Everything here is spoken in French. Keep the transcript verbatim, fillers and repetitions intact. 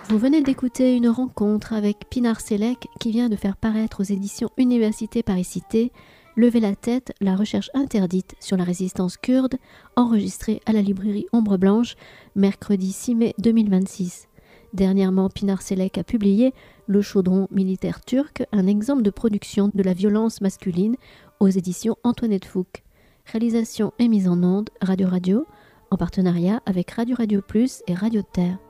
Vous venez d'écouter une rencontre avec Pinar Selek qui vient de faire paraître aux éditions Université Paris-Cité Lever la tête, la recherche interdite sur la résistance kurde, enregistrée à la librairie Ombre Blanche, mercredi six mai deux mille vingt-six. Dernièrement, Pinar Selek a publié Le chaudron militaire turc, un exemple de production de la violence masculine aux éditions Antoinette Fouque. Réalisation et mise en onde Radio Radio, en partenariat avec Radio Radio Plus et Radio Terre.